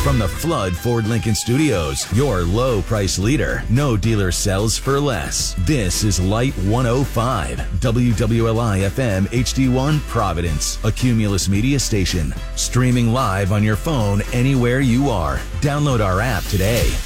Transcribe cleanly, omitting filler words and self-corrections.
From the Flood Ford Lincoln Studios, your low price leader. No dealer sells for less. This is Light 105, WWLI FM HD1 Providence, a Cumulus Media station. Streaming live on your phone anywhere you are. Download our app today.